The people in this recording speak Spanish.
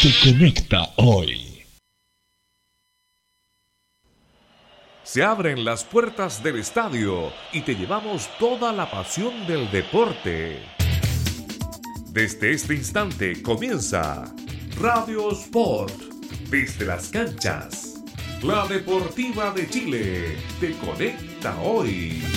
Te conecta hoy. Se abren las puertas del estadio y te llevamos toda la pasión del deporte. Desde este instante comienza Radio Sport, desde las canchas. La Deportiva de Chile te conecta hoy.